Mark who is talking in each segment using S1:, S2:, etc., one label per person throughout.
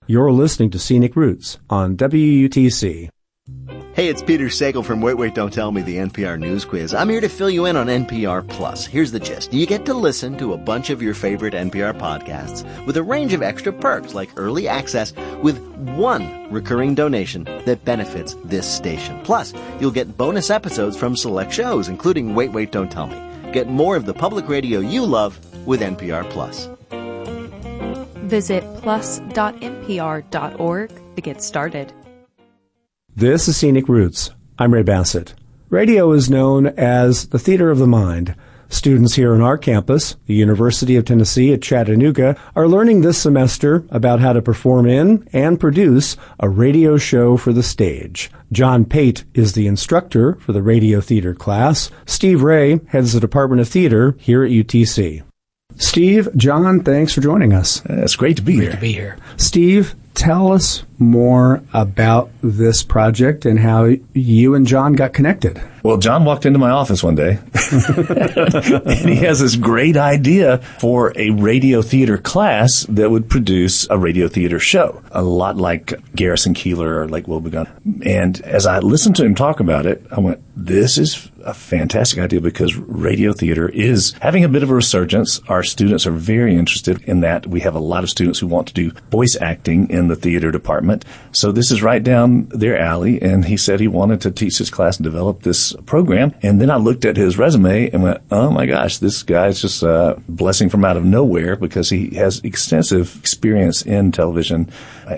S1: You're listening to Scenic Roots on WUTC.
S2: Hey, it's Peter Sagal from Wait, Wait, Don't Tell Me, the NPR News Quiz. I'm here to fill you in on NPR Plus. Here's the gist. You get to listen to a bunch of your favorite NPR podcasts with a range of extra perks like early access with one recurring donation that benefits this station. Plus, you'll get bonus episodes from select shows, including Wait, Wait, Don't Tell Me. Get more of the public radio you love with NPR Plus.
S3: Visit plus.npr.org to get started.
S1: This is Scenic Roots. I'm Ray Bassett. Radio is known as the theater of the mind. Students here on our campus, the University of Tennessee at Chattanooga, are learning this semester about how to perform in and produce a radio show for the stage. John Pate is the instructor for the radio theater class. Steve Ray heads the Department of Theater here at UTC. Steve, John, thanks for joining us.
S4: It's great to be here.
S5: Great to be here.
S1: Steve, tell us more about this project and how you and John got connected.
S4: Well, John walked into my office one day, and he has this great idea for a radio theater class that would produce a radio theater show, a lot like Garrison Keillor or like Wobegon. And as I listened to him talk about it, I went, this is a fantastic idea because radio theater is having a bit of a resurgence. Our students are very interested in that. We have a lot of students who want to do voice acting in the theater department. So this is right down their alley. And he said he wanted to teach this class and develop this program. And then I looked at his resume and went, oh my gosh, this guy's just a blessing from out of nowhere because he has extensive experience in television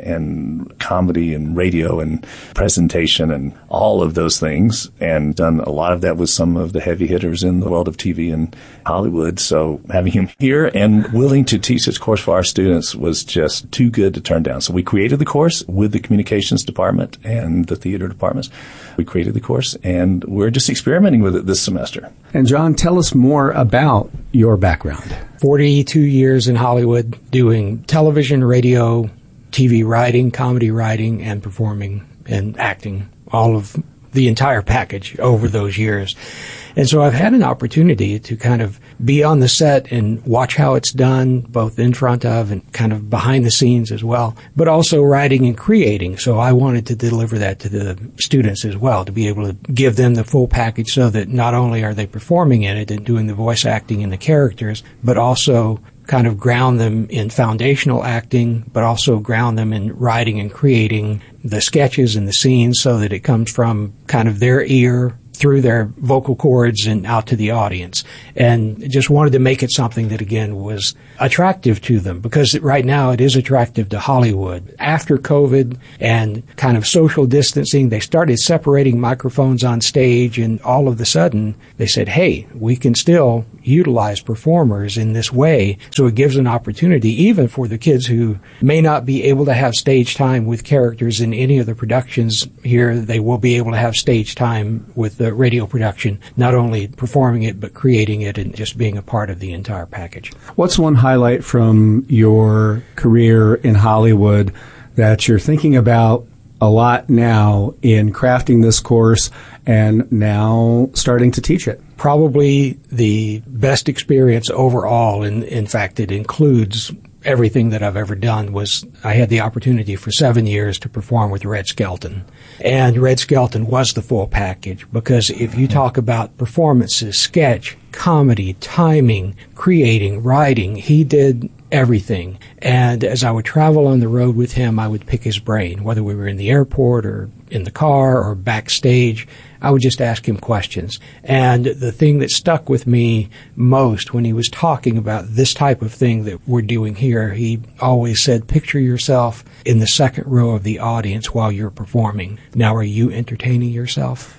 S4: and comedy and radio and presentation and all of those things, and done a lot of that with some of the heavy hitters in the world of TV and Hollywood. So having him here and willing to teach this course for our students was just too good to turn down. So we created the course with the communications department and the theater departments. We created the course, and we're just experimenting with it this semester.
S1: And John, tell us more about your background.
S5: 42 years in Hollywood doing television, radio, TV writing, comedy writing, and performing and acting, all of the entire package over those years. And so I've had an opportunity to kind of be on the set and watch how it's done, both in front of and kind of behind the scenes as well, but also writing and creating. So I wanted to deliver that to the students as well, to be able to give them the full package so that not only are they performing in it and doing the voice acting and the characters, but also kind of ground them in foundational acting, but also ground them in writing and creating the sketches and the scenes so that it comes from kind of their ear through their vocal cords and out to the audience. And just wanted to make it something that, again, was attractive to them, because right now it is attractive to Hollywood. After COVID and kind of social distancing, they started separating microphones on stage, and all of a sudden they said, hey, we can still utilize performers in this way. So it gives an opportunity even for the kids who may not be able to have stage time with characters in any of the productions here. They will be able to have stage time with the radio production, not only performing it, but creating it and just being a part of the entire package.
S1: What's one highlight from your career in Hollywood that you're thinking about a lot now in crafting this course and now starting to teach it?
S5: Probably the best experience overall, and in fact it includes everything that I've ever done, was I had the opportunity for 7 years to perform with Red Skelton. And Red Skelton was the full package, because if you talk about performances, sketch, comedy, timing, creating, writing, he did everything. And as I would travel on the road with him, I would pick his brain, whether we were in the airport or in the car or backstage. I would just ask him questions. And the thing that stuck with me most when he was talking about this type of thing that we're doing here, he always said, picture yourself in the second row of the audience while you're performing. Now, are you entertaining yourself?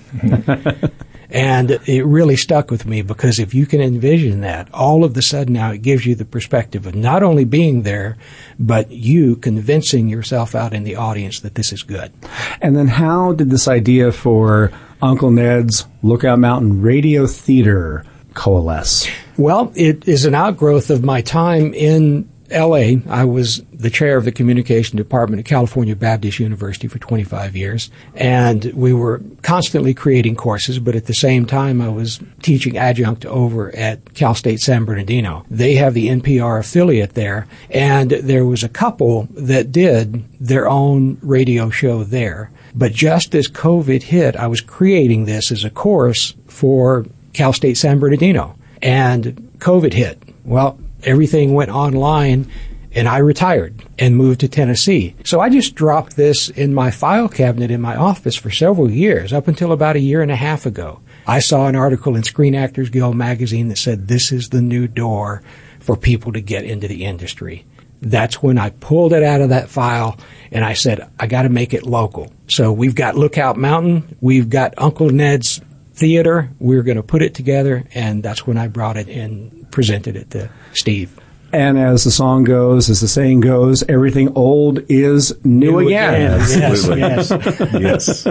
S5: And it really stuck with me, because if you can envision that, all of a sudden now it gives you the perspective of not only being there, but you convincing yourself out in the audience that this is good.
S1: And then how did this idea for Uncle Ned's Lookout Mountain Radio Theater coalesce?
S5: Well, it is an outgrowth of my time in L.A., I was the chair of the communication department at California Baptist University for 25 years, and we were constantly creating courses, but at the same time I was teaching adjunct over at Cal State San Bernardino. They have the NPR affiliate there, and there was a couple that did their own radio show there. But just as COVID hit, I was creating this as a course for Cal State San Bernardino, and COVID hit. Well, everything went online, and I retired and moved to Tennessee. So I just dropped this in my file cabinet in my office for several years, up until about a year and a half ago. I saw an article in Screen Actors Guild magazine that said this is the new door for people to get into the industry. That's when I pulled it out of that file, and I said, I got to make it local. So we've got Lookout Mountain, we've got Uncle Ned's Theater. We're going to put it together, and that's when I brought it and presented it to Steve.
S1: And as the song goes, as the saying goes, everything old is new again.
S4: Absolutely.
S5: Yes.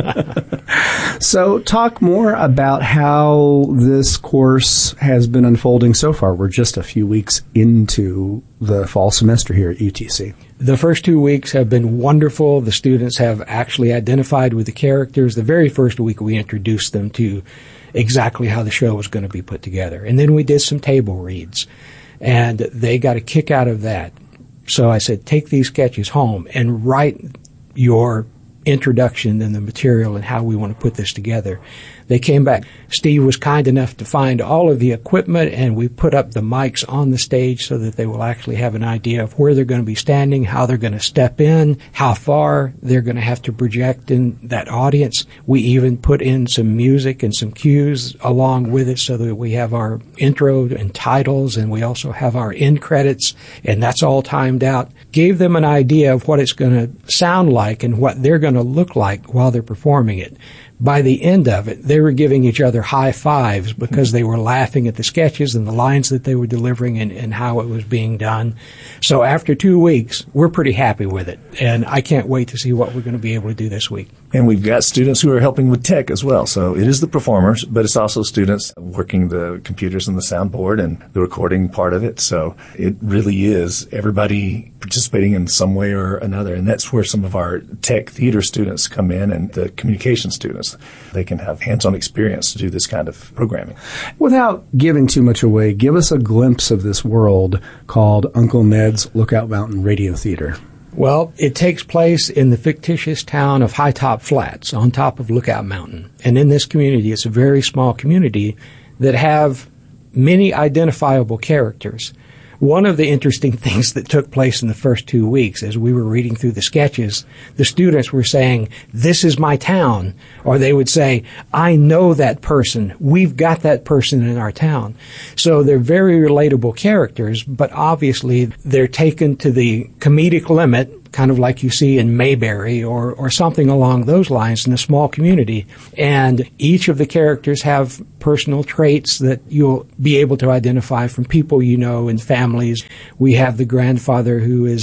S4: Yes.
S1: So talk more about how this course has been unfolding so far. We're just a few weeks into the fall semester here at UTC.
S5: The first 2 weeks have been wonderful. The students have actually identified with the characters. The very first week we introduced them to exactly how the show was going to be put together. And then we did some table reads. And they got a kick out of that. So I said, take these sketches home and write your introduction and the material and how we want to put this together. They came back. Steve was kind enough to find all of the equipment, and we put up the mics on the stage so that they will actually have an idea of where they're going to be standing, how they're going to step in, how far they're going to have to project in that audience. We even put in some music and some cues along with it so that we have our intro and titles, and we also have our end credits, and that's all timed out. Gave them an idea of what it's going to sound like and what they're going to look like while they're performing it. By the end of it, they were giving each other high fives because they were laughing at the sketches and the lines that they were delivering and how it was being done. So after 2 weeks, we're pretty happy with it. And I can't wait to see what we're going to be able to do this week.
S4: And we've got students who are helping with tech as well. So it is the performers, but it's also students working the computers and the soundboard and the recording part of it. So it really is everybody participating in some way or another. And that's where some of our tech theater students come in, and the communication students. They can have hands-on experience to do this kind of programming.
S1: Without giving too much away, give us a glimpse of this world called Uncle Ned's Lookout Mountain Radio Theater.
S5: Well, it takes place in the fictitious town of High Top Flats on top of Lookout Mountain. And in this community, it's a very small community that have many identifiable characters. One of the interesting things that took place in the first 2 weeks as we were reading through the sketches, the students were saying, this is my town. Or they would say, I know that person. We've got that person in our town. So they're very relatable characters, but obviously they're taken to the comedic limit, kind of like you see in Mayberry or something along those lines in a small community. And each of the characters have personal traits that you'll be able to identify from people you know in families. We have the grandfather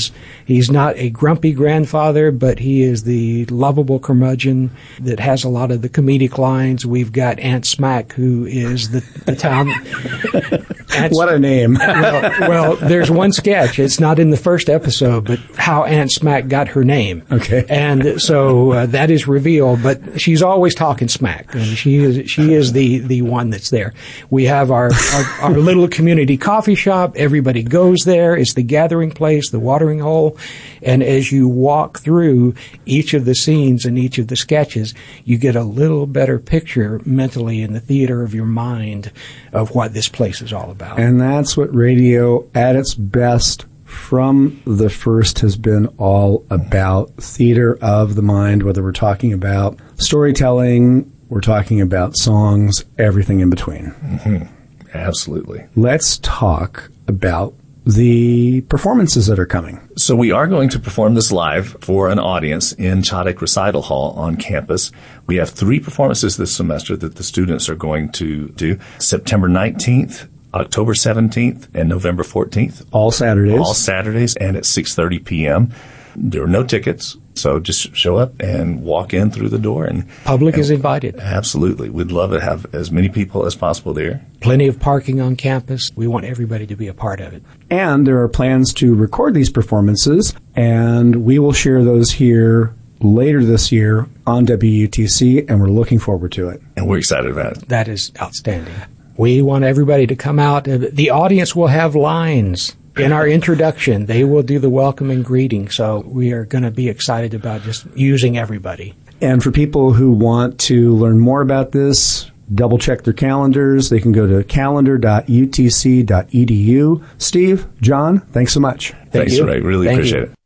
S5: he's not a grumpy grandfather, but he is the lovable curmudgeon that has a lot of the comedic lines. We've got Aunt Smack, who is the town.
S1: What a name.
S5: Well, there's one sketch. It's not in the first episode, but how Aunt Smack got her name.
S1: Okay.
S5: And so that is revealed, but she's always talking smack, and she is the one that's there. We have our little community coffee shop. Everybody goes there. It's the gathering place, the watering hole. And as you walk through each of the scenes and each of the sketches, you get a little better picture mentally in the theater of your mind of what this place is all about.
S1: And that's what radio at its best from the first has been all about. Theater of the mind, whether we're talking about storytelling, we're talking about songs, everything in between.
S4: Mm-hmm. Absolutely.
S1: Let's talk about the performances that are coming.
S4: So we are going to perform this live for an audience in Chaddock Recital Hall on campus. We have 3 performances this semester that the students are going to do. September 19th, October 17th, and November 14th.
S1: All Saturdays.
S4: All Saturdays, and at 6:30 p.m. There are no tickets. So just show up and walk in through the door. And
S5: Public is invited.
S4: Absolutely. We'd love to have as many people as possible there.
S5: Plenty of parking on campus. We want everybody to be a part of it.
S1: And there are plans to record these performances, and we will share those here later this year on WUTC, and we're looking forward to it.
S4: And we're excited about it.
S5: That is outstanding. We want everybody to come out. The audience will have lines in our introduction. They will do the welcome and greeting. So we are going to be excited about just using everybody.
S1: And for people who want to learn more about this, double check their calendars. They can go to calendar.utc.edu. Steve, John, thanks so much.
S4: Thanks, Ray. Really appreciate it.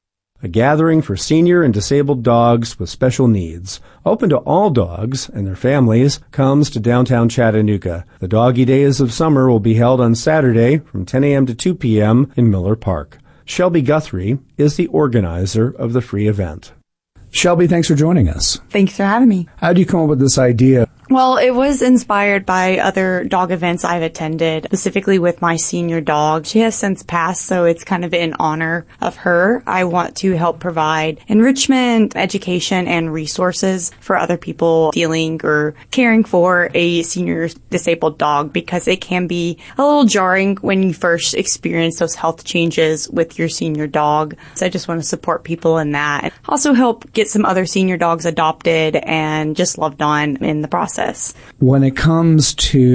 S1: A gathering for senior and disabled dogs with special needs, open to all dogs and their families, comes to downtown Chattanooga. The Doggy Days of Summer will be held on Saturday from 10 a.m. to 2 p.m. in Miller Park. Shelby Guthrie is the organizer of the free event. Shelby, thanks for joining us.
S6: Thanks for having me.
S1: How did you come up with this idea?
S6: Well, it was inspired by other dog events I've attended, specifically with my senior dog. She has since passed, so it's kind of in honor of her. I want to help provide enrichment, education, and resources for other people dealing or caring for a senior disabled dog, because it can be a little jarring when you first experience those health changes with your senior dog. So I just want to support people in that. And also help get some other senior dogs adopted and just loved on in the process.
S1: When it comes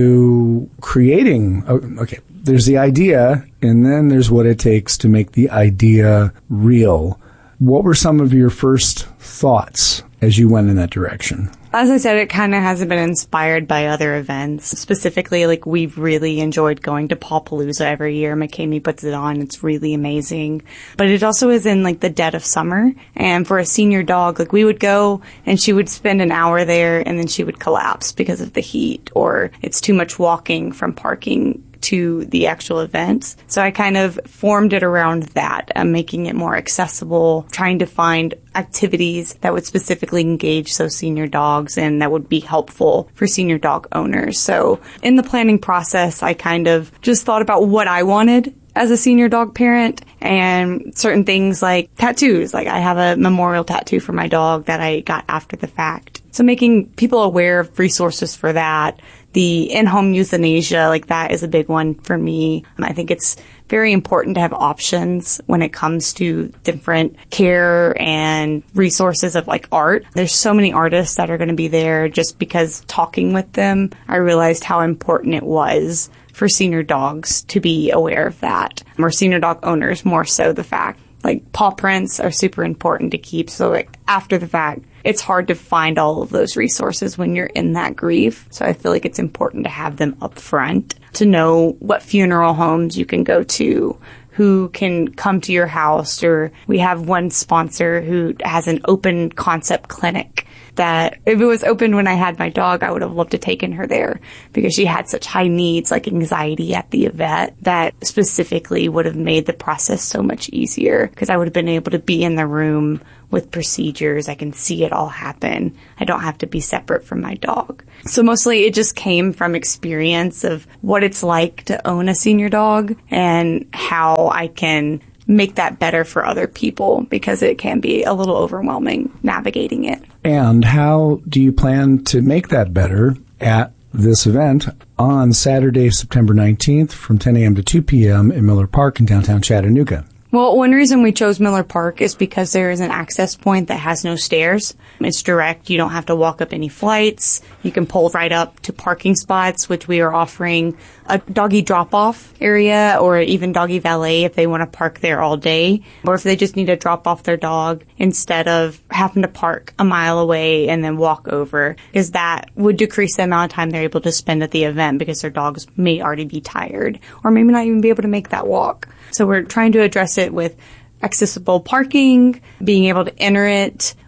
S1: to creating, there's the idea, and then there's what it takes to make the idea real. What were some of your first thoughts as you went in that direction?
S6: As I said, it kind of has been inspired by other events. Specifically, we've really enjoyed going to Pawpalooza every year. McKamey puts it on. It's really amazing. But it also is in, the dead of summer. And for a senior dog, we would go and she would spend an hour there and then she would collapse because of the heat, or it's too much walking from parking to the actual events. So I kind of formed it around that, making it more accessible, trying to find activities that would specifically engage those senior dogs and that would be helpful for senior dog owners. So in the planning process, I kind of just thought about what I wanted as a senior dog parent, and certain things like tattoos. I have a memorial tattoo for my dog that I got after the fact. So making people aware of resources for that. The in-home euthanasia, that is a big one for me. I think it's very important to have options when it comes to different care and resources of art. There's so many artists that are going to be there. Just because talking with them, I realized how important it was for senior dogs to be aware of that, or senior dog owners more so. The fact paw prints are super important to keep. So after the fact, it's hard to find all of those resources when you're in that grief. So I feel like it's important to have them up front, to know what funeral homes you can go to, who can come to your house. Or we have one sponsor who has an open concept clinic that if it was open when I had my dog, I would have loved to taken her there, because she had such high needs like anxiety at the vet that specifically would have made the process so much easier, because I would have been able to be in the room with procedures. I can see it all happen. I don't have to be separate from my dog. So mostly it just came from experience of what it's like to own a senior dog and how I can make that better for other people, because it can be a little overwhelming navigating it.
S1: And how do you plan to make that better at this event on Saturday, September 19th from 10 a.m. to 2 p.m. in Miller Park in downtown Chattanooga?
S6: Well, one reason we chose Miller Park is because there is an access point that has no stairs. It's direct. You don't have to walk up any flights. You can pull right up to parking spots, which we are offering a doggy drop-off area, or even doggy valet if they want to park there all day, or if they just need to drop off their dog instead of having to park a mile away and then walk over, because that would decrease the amount of time they're able to spend at the event, because their dogs may already be tired or maybe not even be able to make that walk. So we're trying to address it with accessible parking, being able to enter it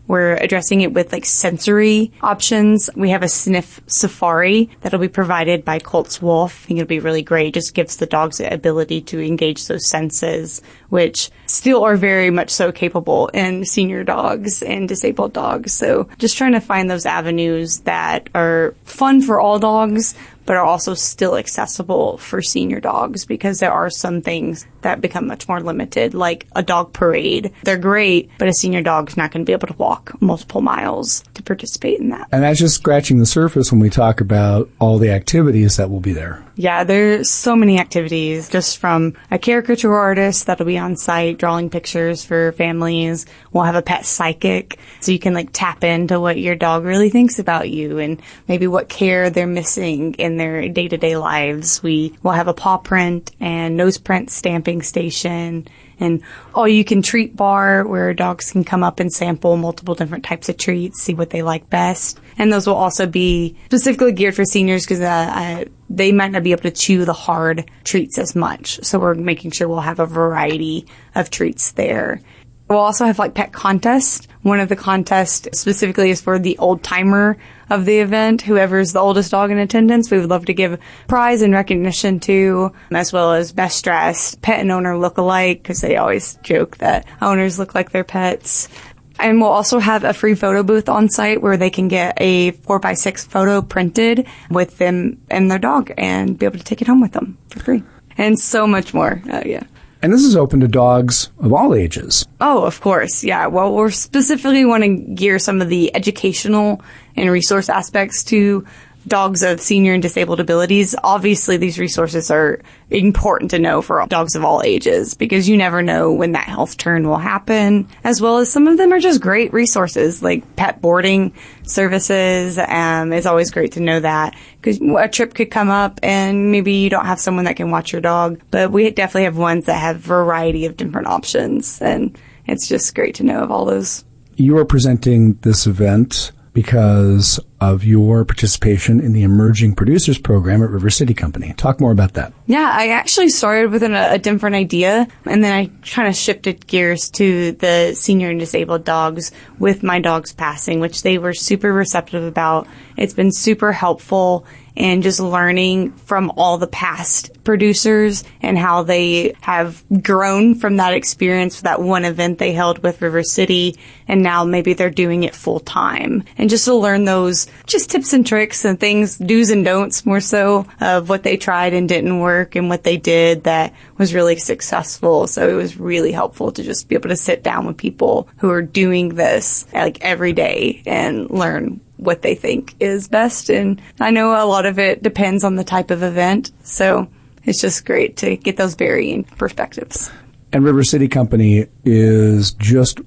S6: we're addressing it with like sensory options. We have a sniff safari that'll be provided by Colts Wolf. I think it'll be really great. It just gives the dogs the ability to engage those senses, which still are very much so capable in senior dogs and disabled dogs. So just trying to find those avenues that are fun for all dogs, but are also still accessible for senior dogs, because there are some things that become much more limited, like a dog parade. They're great, but a senior dog's not going to be able to walk multiple miles to participate in that.
S1: And that's just scratching the surface when we talk about all the activities that will be there.
S6: Yeah, there's so many activities, just from a caricature artist that'll be on site drawing pictures for families. We'll have a pet psychic, so you can like tap into what your dog really thinks about you and maybe what care they're missing in their day-to-day lives. We will have a paw print and nose print stamping station, and all-you-can treat bar where dogs can come up and sample multiple different types of treats, see what they like best. And those will also be specifically geared for seniors, because they might not be able to chew the hard treats as much. So we're making sure we'll have a variety of treats there. We'll also have like pet contests. One of the contests specifically is for the old timer of the event. Whoever's the oldest dog in attendance, we would love to give prize and recognition to, as well as best dressed, pet and owner look-alike, because they always joke that owners look like their pets. And we'll also have a free photo booth on site where they can get a 4x6 photo printed with them and their dog and be able to take it home with them for free. And so much more. Yeah.
S1: And this is open to dogs of all ages.
S6: Oh, of course. Yeah. Well, we're specifically want to gear some of the educational and resource aspects to dogs of senior and disabled abilities. Obviously, these resources are important to know for dogs of all ages, because you never know when that health turn will happen, as well as some of them are just great resources, like pet boarding services. It's always great to know that, because a trip could come up and maybe you don't have someone that can watch your dog, but we definitely have ones that have variety of different options, and it's just great to know of all those.
S1: You are presenting this event because of your participation in the Emerging Producers Program at River City Company. Talk more about that.
S6: Yeah, I actually started with a different idea, and then I kind of shifted gears to the senior and disabled dogs with my dog's passing, which they were super receptive about. It's been super helpful, and just learning from all the past producers and how they have grown from that experience, that one event they held with River City, and now maybe they're doing it full time. And just to learn those just tips and tricks and things, do's and don'ts more so, of what they tried and didn't work and what they did that was really successful. So it was really helpful to just be able to sit down with people who are doing this like every day and learn what they think is best. And I know a lot of it depends on the type of event, so it's just great to get those varying perspectives.
S1: And River City Company is just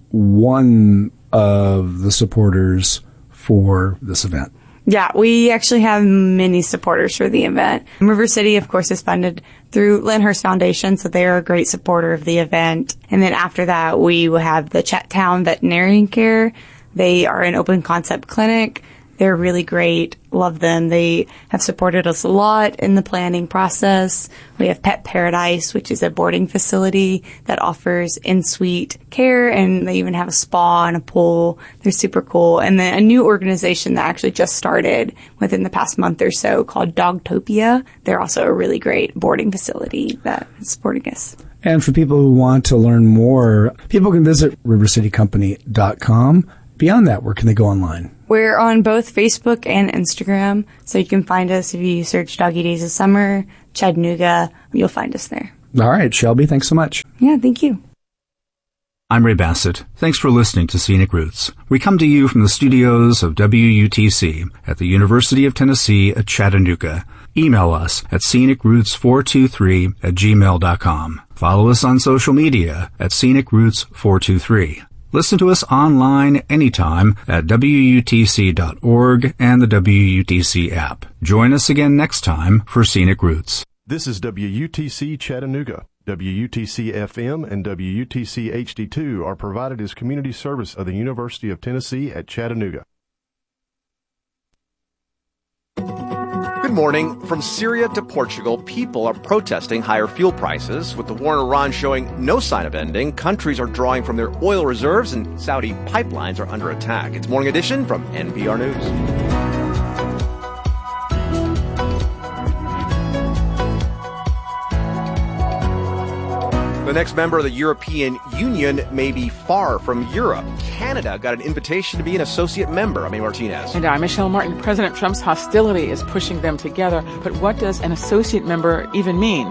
S1: one of the supporters for this event.
S6: Yeah, we actually have many supporters for the event. River City, of course, is funded through Lyndhurst Foundation, so they are a great supporter of the event. And then after that, we will have the Chattown Veterinarian Care. They are an open concept clinic. They're really great. Love them. They have supported us a lot in the planning process. We have Pet Paradise, which is a boarding facility that offers in-suite care, and they even have a spa and a pool. They're super cool. And then a new organization that actually just started within the past month or so called Dogtopia. They're also a really great boarding facility that is supporting us.
S1: And for people who want to learn more, people can visit rivercitycompany.com. Beyond that, where can they go online?
S6: We're on both Facebook and Instagram, so you can find us if you search Doggy Days of Summer, Chattanooga. You'll find us there.
S1: All right, Shelby, thanks so much.
S6: Yeah, thank you.
S1: I'm Ray Bassett. Thanks for listening to Scenic Roots. We come to you from the studios of WUTC at the University of Tennessee at Chattanooga. Email us at scenicroots423@gmail.com. Follow us on social media at scenicroots423. Listen to us online anytime at WUTC.org and the WUTC app. Join us again next time for Scenic Roots.
S7: This is WUTC Chattanooga. WUTC FM and WUTC HD2 are provided as community service of the University of Tennessee at Chattanooga.
S8: Good morning. From Syria to Portugal, people are protesting higher fuel prices. With the war in Iran showing no sign of ending, countries are drawing from their oil reserves and Saudi pipelines are under attack. It's Morning Edition from NPR News. The next member of the European Union may be far from Europe. Canada got an invitation to be an associate member. I'm Martinez.
S9: And I'm Michelle Martin. President Trump's hostility is pushing them together. But what does an associate member even mean?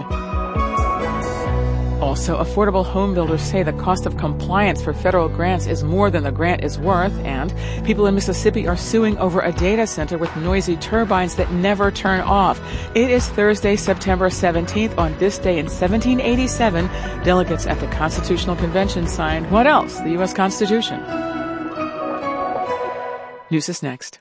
S9: Also, affordable home builders say the cost of compliance for federal grants is more than the grant is worth, and people in Mississippi are suing over a data center with noisy turbines that never turn off. It is Thursday, September 17th. On this day in 1787, delegates at the Constitutional Convention signed what else? The U.S. Constitution. News is next.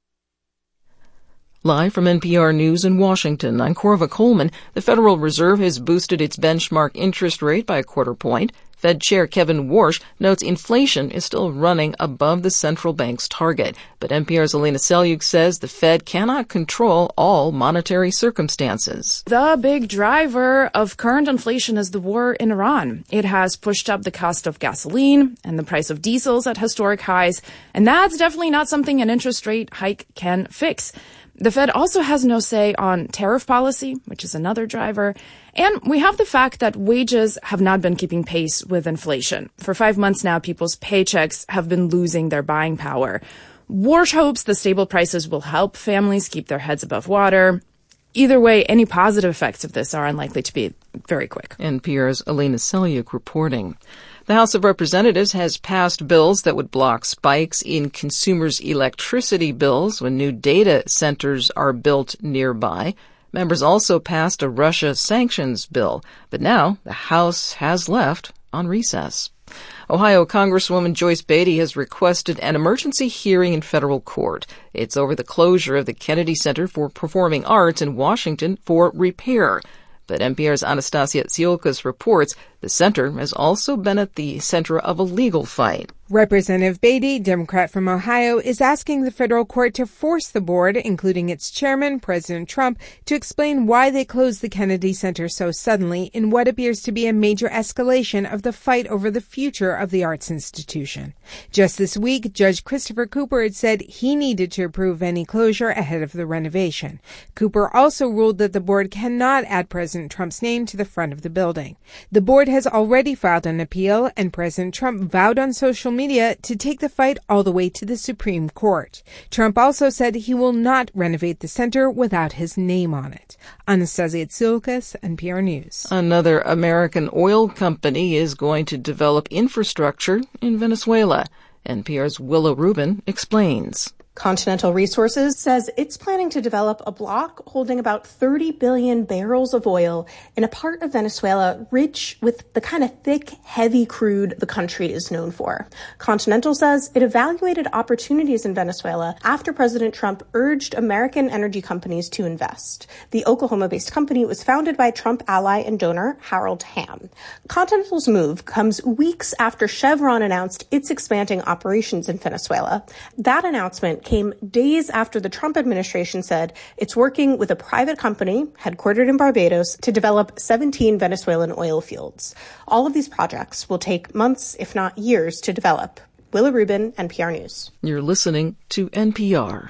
S10: Live from NPR News in Washington, I'm Corva Coleman. The Federal Reserve has boosted its benchmark interest rate by a quarter point. Fed Chair Kevin Warsh notes inflation is still running above the central bank's target. But NPR's Alina Selyuk says the Fed cannot control all monetary circumstances.
S11: The big driver of current inflation is the war in Iran. It has pushed up the cost of gasoline and the price of diesels at historic highs. And that's definitely not something an interest rate hike can fix. The Fed also has no say on tariff policy, which is another driver. And we have the fact that wages have not been keeping pace with inflation. For 5 months now, people's paychecks have been losing their buying power. Warsh hopes the stable prices will help families keep their heads above water. Either way, any positive effects of this are unlikely to be very quick.
S10: NPR's Alina Selyuk reporting. The House of Representatives has passed bills that would block spikes in consumers' electricity bills when new data centers are built nearby. Members also passed a Russia sanctions bill, but now the House has left on recess. Ohio Congresswoman Joyce Beatty has requested an emergency hearing in federal court. It's over the closure of the Kennedy Center for Performing Arts in Washington for repair. But NPR's Anastasia Tsiolkas reports the center has also been at the center of a legal fight.
S12: Representative Beatty, Democrat from Ohio, is asking the federal court to force the board, including its chairman, President Trump, to explain why they closed the Kennedy Center so suddenly in what appears to be a major escalation of the fight over the future of the arts institution. Just this week, Judge Christopher Cooper had said he needed to approve any closure ahead of the renovation. Cooper also ruled that the board cannot add President Trump's name to the front of the building. The board has already filed an appeal, and President Trump vowed on social media to take the fight all the way to the Supreme Court. Trump also said he will not renovate the center without his name on it. Anastasia Tsiolkas, NPR News.
S10: Another American oil company is going to develop infrastructure in Venezuela. NPR's Willa Rubin explains.
S13: Continental Resources says it's planning to develop a block holding about 30 billion barrels of oil in a part of Venezuela rich with the kind of thick, heavy crude the country is known for. Continental says it evaluated opportunities in Venezuela after President Trump urged American energy companies to invest. The Oklahoma-based company was founded by Trump ally and donor Harold Hamm. Continental's move comes weeks after Chevron announced it's expanding operations in Venezuela. That announcement came days after the Trump administration said it's working with a private company headquartered in Barbados to develop 17 Venezuelan oil fields. All of these projects will take months, if not years, to develop. Willa Rubin, NPR News.
S10: You're listening to NPR.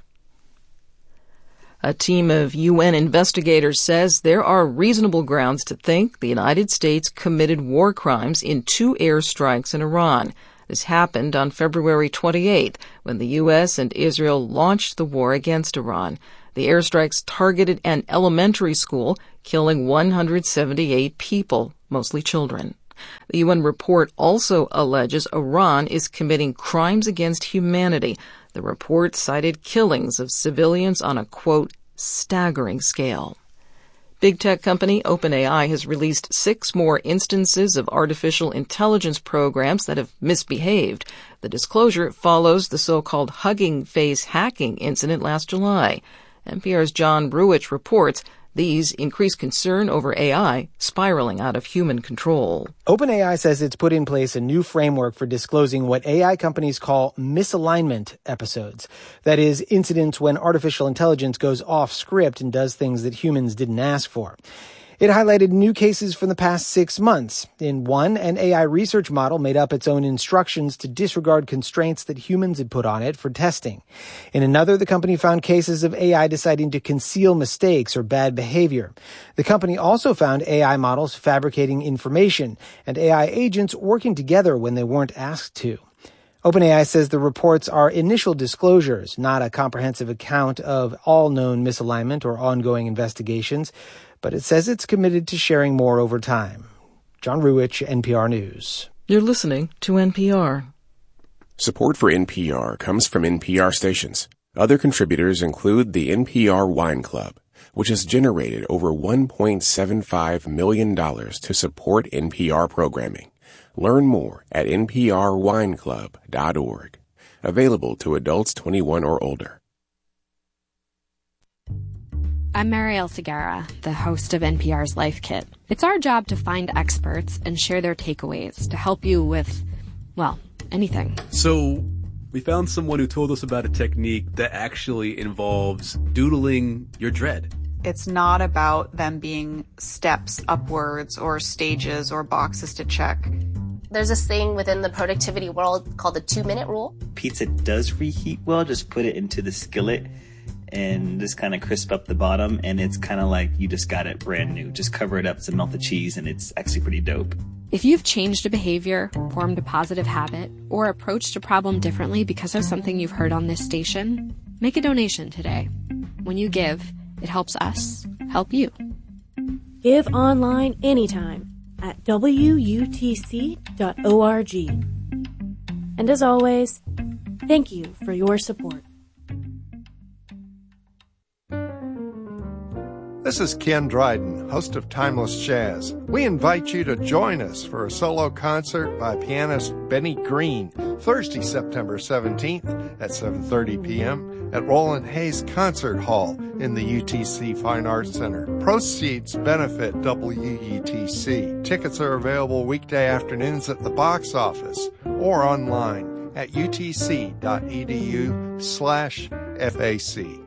S10: A team of UN investigators says there are reasonable grounds to think the United States committed war crimes in 2 airstrikes in Iran. This happened on February 28th when the U.S. and Israel launched the war against Iran. The airstrikes targeted an elementary school, killing 178 people, mostly children. The UN report also alleges Iran is committing crimes against humanity. The report cited killings of civilians on a, quote, staggering scale. Big tech company OpenAI has released 6 more instances of artificial intelligence programs that have misbehaved. The disclosure follows the so-called Hugging Face hacking incident last July. NPR's John Bruich reports These increase concern over AI spiraling out of human control.
S14: OpenAI says it's put in place a new framework for disclosing what AI companies call misalignment episodes. That is, incidents when artificial intelligence goes off script and does things that humans didn't ask for. It highlighted new cases from the past 6 months. In one, an AI research model made up its own instructions to disregard constraints that humans had put on it for testing. In another, the company found cases of AI deciding to conceal mistakes or bad behavior. The company also found AI models fabricating information and AI agents working together when they weren't asked to. OpenAI says the reports are initial disclosures, not a comprehensive account of all known misalignment or ongoing investigations, but it says it's committed to sharing more over time. John Ruwitch, NPR News.
S10: You're listening to NPR.
S15: Support for NPR comes from NPR stations. Other contributors include the NPR Wine Club, which has generated over $1.75 million to support NPR programming. Learn more at nprwineclub.org. Available to adults 21 or older.
S16: I'm Marielle Segarra, the host of NPR's Life Kit. It's our job to find experts and share their takeaways to help you with, well, anything.
S17: So we found someone who told us about a technique that actually involves doodling your dread.
S18: It's not about them being steps upwards or stages or boxes to check.
S19: There's this thing within the productivity world called the 2-minute rule.
S20: Pizza does reheat well. Just put it into the skillet and just kind of crisp up the bottom, and it's kind of like you just got it brand new. Just cover it up to melt the cheese, and it's actually pretty dope.
S16: If you've changed a behavior, formed a positive habit, or approached a problem differently because of something you've heard on this station, make a donation today. When you give, it helps us help you.
S21: Give online anytime at WUTC.org. And as always, thank you for your support.
S22: This is Ken Dryden, host of Timeless Jazz. We invite you to join us for a solo concert by pianist Benny Green, Thursday, September 17th at 7:30 p.m. at Roland Hayes Concert Hall in the UTC Fine Arts Center. Proceeds benefit WUTC. Tickets are available weekday afternoons at the box office or online at utc.edu/FAC.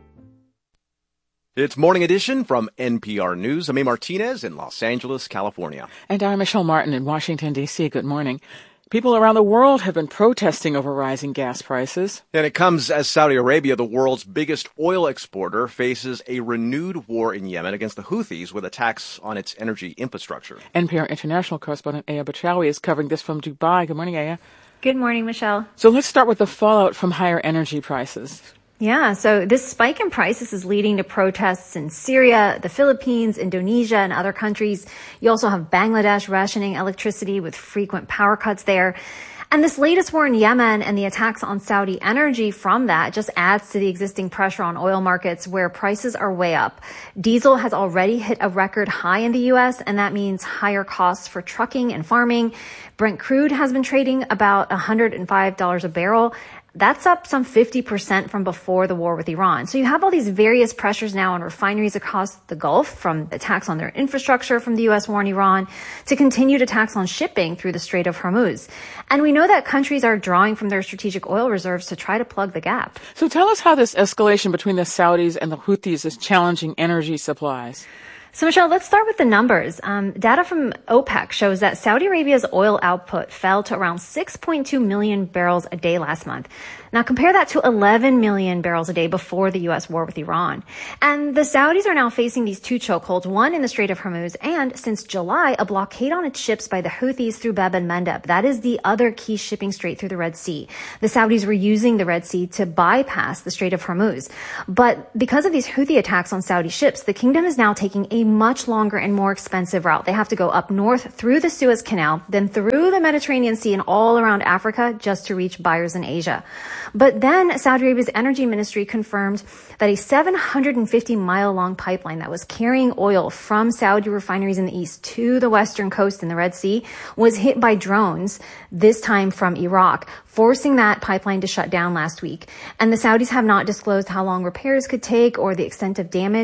S8: It's Morning Edition from NPR News. I'm A. Martinez in Los Angeles, California.
S9: And I'm Michelle Martin in Washington, D.C. Good morning. People around the world have been protesting over rising gas prices.
S8: And it comes as Saudi Arabia, the world's biggest oil exporter, faces a renewed war in Yemen against the Houthis with attacks on its energy infrastructure.
S9: NPR international correspondent Aya Bachawi is covering this from Dubai. Good morning, Aya.
S23: Good morning, Michelle.
S9: So let's start with the fallout from higher energy prices.
S23: Yeah, so this spike in prices is leading to protests in Syria, the Philippines, Indonesia, and other countries. You also have Bangladesh rationing electricity with frequent power cuts there. And this latest war in Yemen and the attacks on Saudi energy from that just adds to the existing pressure on oil markets where prices are way up. Diesel has already hit a record high in the U.S., and that means higher costs for trucking and farming. Brent crude has been trading about $105 a barrel. That's up some 50% from before the war with Iran. So you have all these various pressures now on refineries across the Gulf, from attacks on their infrastructure from the U.S. war in Iran to continued attacks on shipping through the Strait of Hormuz. And we know that countries are drawing from their strategic oil reserves to try to plug the gap.
S9: So tell us how this escalation between the Saudis and the Houthis is challenging energy supplies.
S23: So, Michelle, let's start with the numbers. Data from OPEC shows that Saudi Arabia's oil output fell to around 6.2 million barrels a day last month. Now, compare that to 11 million barrels a day before the U.S. war with Iran. And the Saudis are now facing these two chokeholds, one in the Strait of Hormuz, and since July, a blockade on its ships by the Houthis through Bab el-Mandeb. That is the other key shipping strait through the Red Sea. The Saudis were using the Red Sea to bypass the Strait of Hormuz. But because of these Houthi attacks on Saudi ships, the kingdom is now taking a much longer and more expensive route. They have to go up north through the Suez Canal, then through the Mediterranean Sea and all around Africa just to reach buyers in Asia. But then Saudi Arabia's energy ministry confirmed that a 750-mile-long pipeline that was carrying oil from Saudi refineries in the east to the western coast in the Red Sea was hit by drones, this time from Iraq, forcing that pipeline to shut down last week. And the Saudis have not disclosed how long repairs could take or the extent of damage.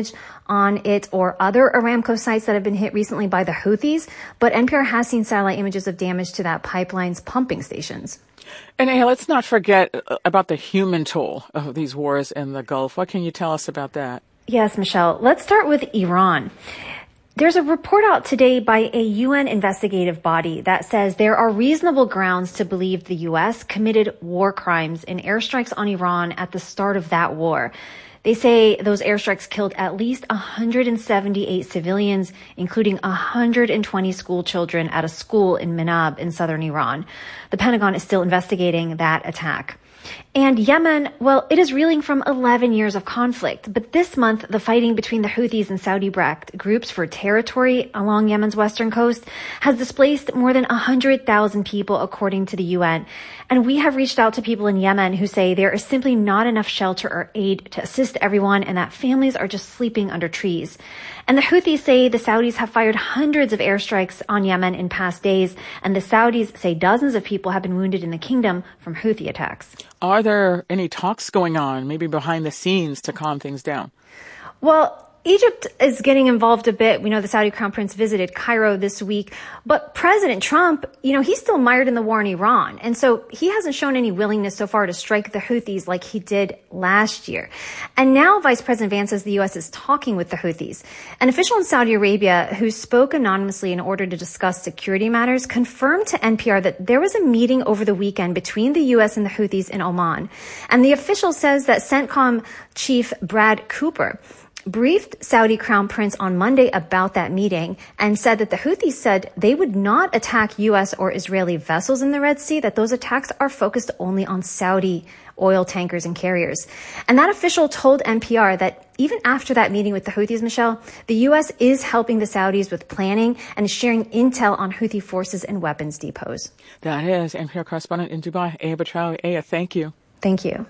S23: on it or other Aramco sites that have been hit recently by the Houthis, but NPR has seen satellite images of damage to that pipeline's pumping stations.
S9: And hey, let's not forget about the human toll of these wars in the Gulf. What can you tell us about that?
S23: Yes, Michelle. Let's start with Iran. There's a report out today by a UN investigative body that says there are reasonable grounds to believe the U.S. committed war crimes in airstrikes on Iran at the start of that war. They say those airstrikes killed at least 178 civilians, including 120 school children at a school in Minab in southern Iran. The Pentagon is still investigating that attack. And Yemen, well, it is reeling from 11 years of conflict. But this month, the fighting between the Houthis and Saudi-backed groups for territory along Yemen's western coast has displaced more than 100,000 people, according to the UN. And we have reached out to people in Yemen who say there is simply not enough shelter or aid to assist everyone and that families are just sleeping under trees. And the Houthis say the Saudis have fired hundreds of airstrikes on Yemen in past days, and the Saudis say dozens of people have been wounded in the kingdom from Houthi attacks.
S9: Are there any talks going on, maybe behind the scenes, to calm things down?
S23: Well, Egypt is getting involved a bit. We know the Saudi crown prince visited Cairo this week, but President Trump, he's still mired in the war in Iran. And so he hasn't shown any willingness so far to strike the Houthis like he did last year. And now Vice President Vance says the U.S. is talking with the Houthis. An official in Saudi Arabia who spoke anonymously in order to discuss security matters confirmed to NPR that there was a meeting over the weekend between the U.S. and the Houthis in Oman. And the official says that CENTCOM chief Brad Cooper briefed Saudi Crown Prince on Monday about that meeting and said that the Houthis said they would not attack U.S. or Israeli vessels in the Red Sea, that those attacks are focused only on Saudi oil tankers and carriers. And that official told NPR that even after that meeting with the Houthis, Michelle, the U.S. is helping the Saudis with planning and sharing intel on Houthi forces and weapons depots.
S9: That is NPR correspondent in Dubai, Aya Batrawi. Aya, thank you.
S23: Thank you.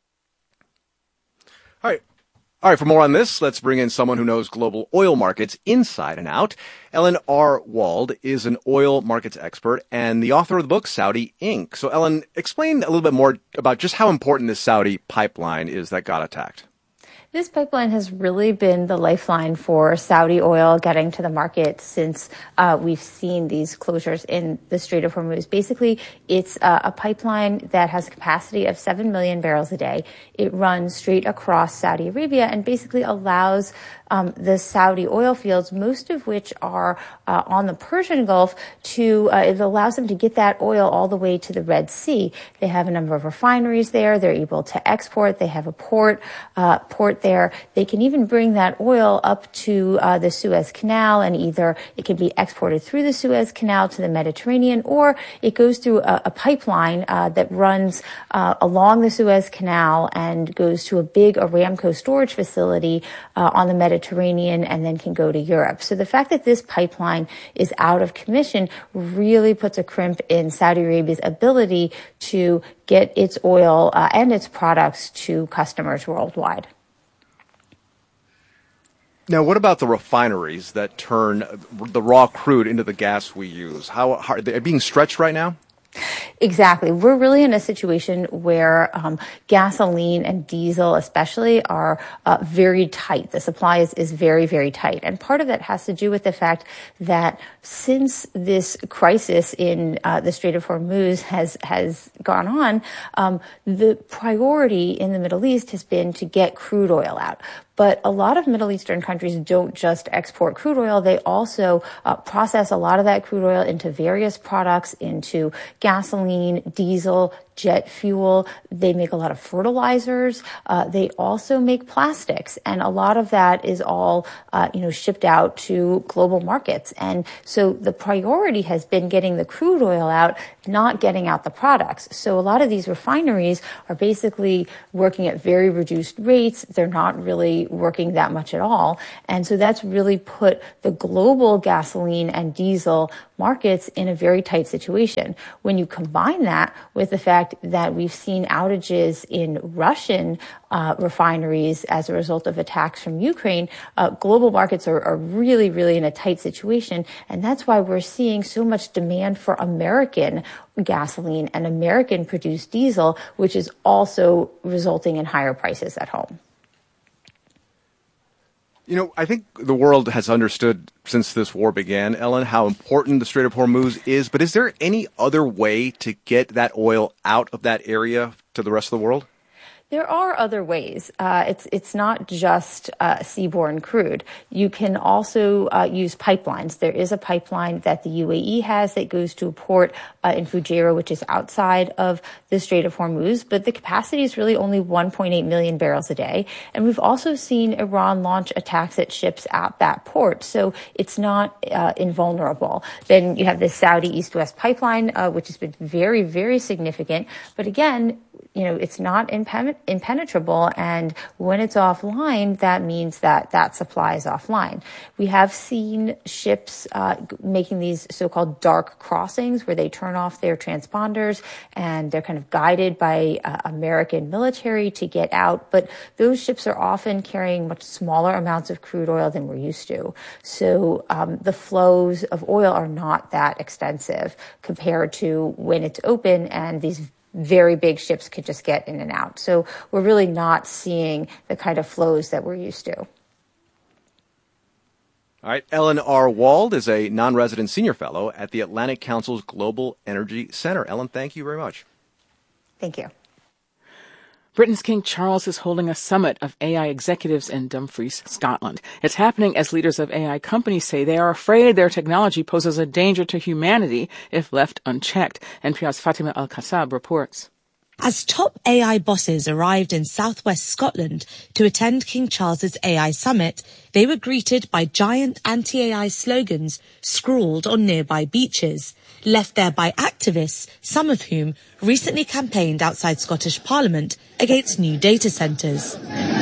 S8: All right, for more on this, let's bring in someone who knows global oil markets inside and out. Ellen R. Wald is an oil markets expert and the author of the book Saudi Inc. So, Ellen, explain a little bit more about just how important this Saudi pipeline is that got attacked.
S2: This pipeline has really been the lifeline for Saudi oil getting to the market since we've seen these closures in the Strait of Hormuz. Basically, it's a pipeline that has a capacity of 7 million barrels a day. It runs straight across Saudi Arabia and basically allows the Saudi oil fields, most of which are on the Persian Gulf, it allows them to get that oil all the way to the Red Sea. They have a number of refineries there. They're able to export. They have a port there. They can even bring that oil up to the Suez Canal, and either it can be exported through the Suez Canal to the Mediterranean, or it goes through a pipeline that runs along the Suez Canal and goes to a big Aramco storage facility on the Mediterranean and then can go to Europe. So the fact that this pipeline is out of commission really puts a crimp in Saudi Arabia's ability to get its oil and its products to customers worldwide.
S8: Now, what about the refineries that turn the raw crude into the gas we use? How are they being stretched right now?
S2: Exactly. We're really in a situation where gasoline and diesel especially are very tight. The supply is very, very tight. And part of that has to do with the fact that since this crisis in the Strait of Hormuz has gone on, the priority in the Middle East has been to get crude oil out. But a lot of Middle Eastern countries don't just export crude oil. They also process a lot of that crude oil into various products, into gasoline, diesel, jet fuel. They make a lot of fertilizers. They also make plastics. And a lot of that is all, shipped out to global markets. And so the priority has been getting the crude oil out, not getting out the products. So a lot of these refineries are basically working at very reduced rates. They're not really working that much at all. And so that's really put the global gasoline and diesel markets in a very tight situation. When you combine that with the fact that we've seen outages in Russian refineries as a result of attacks from Ukraine, global markets are really, really in a tight situation. And that's why we're seeing so much demand for American gasoline and American produced diesel, which is also resulting in higher prices at home.
S8: You know, I think the world has understood since this war began, Ellen, how important the Strait of Hormuz is. But is there any other way to get that oil out of that area to the rest of the world?
S2: There are other ways. It's not just seaborne crude. You can also use pipelines. There is a pipeline that the UAE has that goes to a port in Fujairah, which is outside of the Strait of Hormuz, but the capacity is really only 1.8 million barrels a day. And we've also seen Iran launch attacks at ships at that port, so it's not invulnerable. Then you have the Saudi East-West pipeline, which has been very, very significant. But again, you know, it's not impenetrable, and when it's offline, that means that supply is offline. We have seen ships making these so-called dark crossings where they turn off their transponders and they're kind of guided by American military to get out, but those ships are often carrying much smaller amounts of crude oil than we're used to. So the flows of oil are not that extensive compared to when it's open and these very big ships could just get in and out. So we're really not seeing the kind of flows that we're used to.
S8: All right. Ellen R. Wald is a non-resident senior fellow at the Atlantic Council's Global Energy Center. Ellen, thank you very much.
S2: Thank you.
S9: Britain's King Charles is holding a summit of AI executives in Dumfries, Scotland. It's happening as leaders of AI companies say they are afraid their technology poses a danger to humanity if left unchecked. NPR's Fatima Al-Kassab reports.
S3: As top AI bosses arrived in southwest Scotland to attend King Charles's AI summit, they were greeted by giant anti-AI slogans scrawled on nearby beaches, left there by activists, some of whom recently campaigned outside Scottish Parliament against new data centres.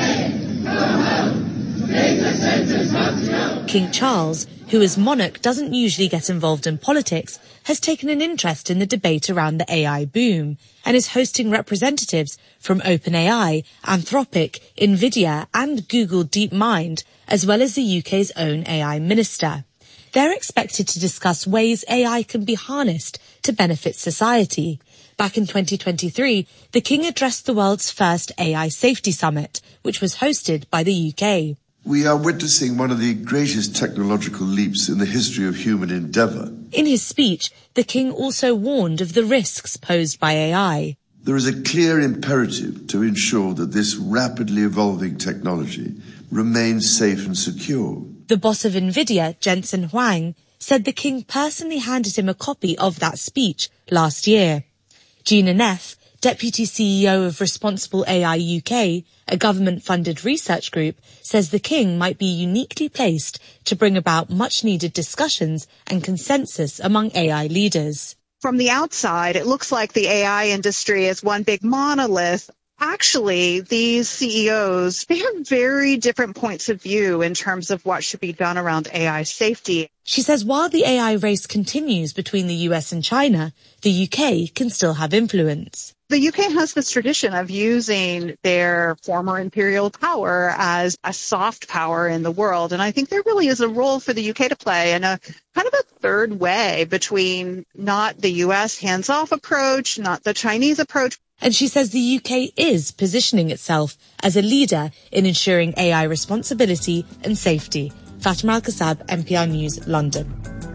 S3: King Charles, who as monarch doesn't usually get involved in politics, has taken an interest in the debate around the AI boom and is hosting representatives from OpenAI, Anthropic, Nvidia and Google DeepMind, as well as the UK's own AI minister. They're expected to discuss ways AI can be harnessed to benefit society. Back in 2023, the King addressed the world's first AI Safety Summit, which was hosted by the UK.
S4: We are witnessing one of the greatest technological leaps in the history of human endeavour.
S3: In his speech, the King also warned of the risks posed by AI.
S4: There is a clear imperative to ensure that this rapidly evolving technology remains safe and secure.
S3: The boss of Nvidia, Jensen Huang, said the King personally handed him a copy of that speech last year. Gina Neff, Deputy CEO of Responsible AI UK, a government-funded research group, says the King might be uniquely placed to bring about much-needed discussions and consensus among AI leaders.
S5: From the outside, it looks like the AI industry is one big monolith. Actually, these CEOs, they have very different points of view in terms of what should be done around AI safety.
S3: She says while the AI race continues between the US and China, the UK can still have influence.
S5: The UK has this tradition of using their former imperial power as a soft power in the world. And I think there really is a role for the UK to play in a kind of a third way between not the US hands-off approach, not the Chinese approach.
S3: And she says the UK is positioning itself as a leader in ensuring AI responsibility and safety. Fatima Al-Kassab, NPR News, London.